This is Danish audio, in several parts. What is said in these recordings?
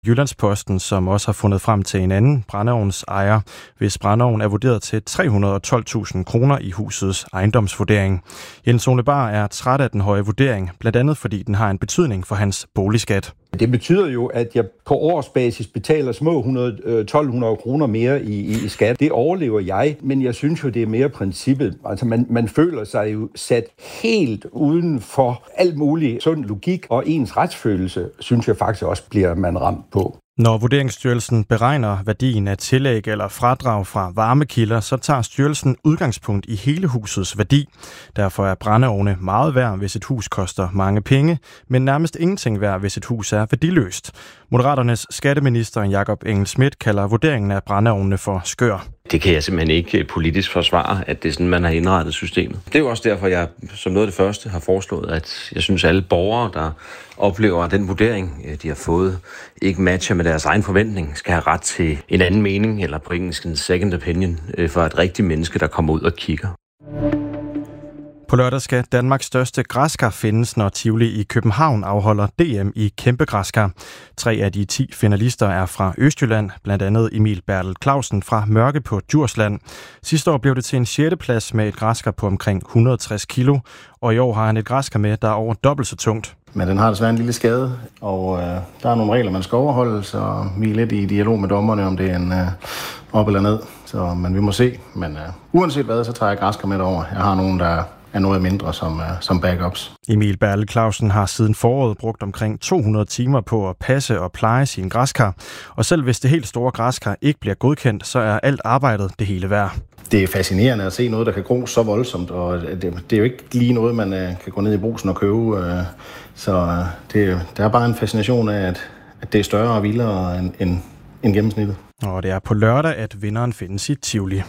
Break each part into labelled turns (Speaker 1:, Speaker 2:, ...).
Speaker 1: Jyllandsposten, som også har fundet frem til en anden brændeovnsejer, hvis brændeovn er vurderet til 312.000 kroner i husets ejendomsvurdering. Jens Ole Bahr er træt af den høje vurdering, blandt andet fordi den har en betydning for hans boligskat.
Speaker 2: Det betyder jo, at jeg på årsbasis betaler små 1.200 kroner mere i skat. Det overlever jeg, men jeg synes jo, det er mere princippet. Altså man føler sig jo sat helt uden for alt muligt sund logik, og ens retsfølelse, synes jeg faktisk også, bliver man ramt på.
Speaker 1: Når Vurderingsstyrelsen beregner værdien af tillæg eller fradrag fra varmekilder, så tager styrelsen udgangspunkt i hele husets værdi. Derfor er brændeovne meget værd, hvis et hus koster mange penge, men nærmest ingenting værd, hvis et hus er værdiløst. Moderaternes skatteminister Jakob Engel-Schmidt kalder vurderingen af brændeovnene for skør.
Speaker 3: Det kan jeg simpelthen ikke politisk forsvare, at det er sådan, man har indrettet systemet. Det er jo også derfor, jeg som noget af det første har foreslået, at jeg synes, at alle borgere, der oplever den vurdering, de har fået, ikke matcher med deres egen forventning, skal have ret til en anden mening, eller på engelsk en second opinion, for et rigtigt menneske, der kommer ud og kigger.
Speaker 1: På lørdag skal Danmarks største græskar findes, når Tivoli i København afholder DM i kæmpegræskar. 3 af de 10 finalister er fra Østjylland, blandt andet Emil Bertel Clausen fra Mørke på Djursland. Sidste år blev det til en 6. plads med et græskar på omkring 160 kilo, og i år har han et græskar med, der er over dobbelt så tungt.
Speaker 4: Men den har desværre en lille skade, og der er nogle regler, man skal overholde, så vi er lidt i dialog med dommerne, om det er en op eller ned. Men vi må se. Men uanset hvad, så tager jeg græskar med derover. Jeg har nogen, der er noget mindre som backups.
Speaker 1: Emil Bertel Clausen har siden foråret brugt omkring 200 timer på at passe og pleje sin græskar. Og selv hvis det helt store græskar ikke bliver godkendt, så er alt arbejdet det hele værd.
Speaker 4: Det er fascinerende at se noget, der kan gro så voldsomt, og det er jo ikke lige noget, man kan gå ned i brugsen og købe. Så der er bare en fascination af, at det er større og vildere end gennemsnittet.
Speaker 1: Og det er på lørdag, at vinderen findes i Tivoli.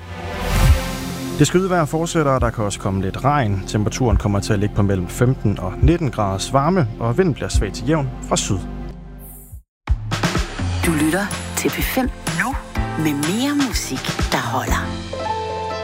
Speaker 1: Det skydevejr fortsætter, og der kan også komme lidt regn. Temperaturen kommer til at ligge på mellem 15 og 19 graders varme, og vinden bliver svag til jævn fra syd.
Speaker 5: Du lytter til P5 nu med mere musik, der holder.